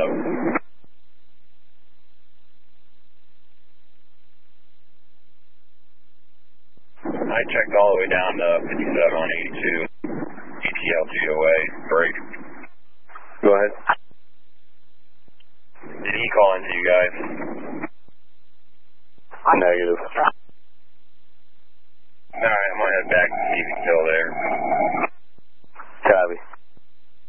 up. I checked all the way down to 57 on 82. ETL GOA, break. Go ahead. Did he call into you guys? Negative. Alright, I'm gonna head back and see if he's still there.